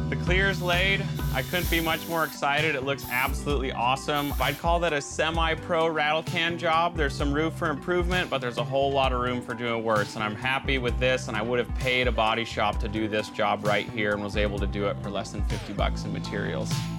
The clear's laid. I couldn't be much more excited. It looks absolutely awesome. I'd call that a semi-pro rattle can job. There's some room for improvement, but there's a whole lot of room for doing worse. And I'm happy with this, and I would have paid a body shop to do this job right here and was able to do it for less than 50 bucks in materials.